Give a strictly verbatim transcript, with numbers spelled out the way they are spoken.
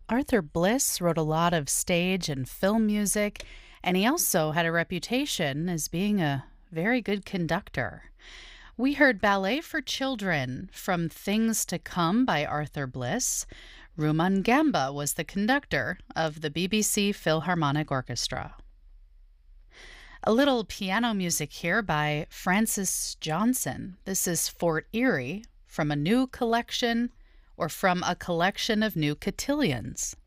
Arthur Bliss wrote a lot of stage and film music, and he also had a reputation as being a very good conductor. We heard Ballet for Children from Things to Come by Arthur Bliss. Rumangamba was the conductor of the B B C Philharmonic Orchestra. A little piano music here by Francis Johnson. This is Fort Erie from a new collection or from a collection of new cotillions.